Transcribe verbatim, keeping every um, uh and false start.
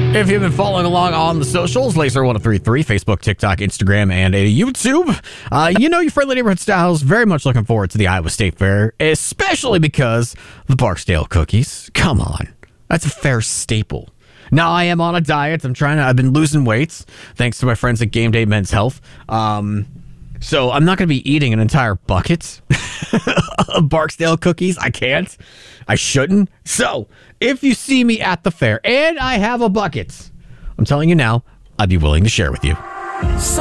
If you've been following along on the socials, Laser one oh three three, Facebook, TikTok, Instagram, and a YouTube, uh, you know your friendly neighborhood styles. Very much looking forward to the Iowa State Fair, especially because the Barksdale cookies. Come on, that's a fair staple. Now I am on a diet. I'm trying to. I've been losing weights thanks to my friends at Game Day Men's Health. Um, so I'm not going to be eating an entire bucket of Barksdale cookies. I can't. I shouldn't. So if you see me at the fair and I have a bucket, I'm telling you now, I'd be willing to share with you.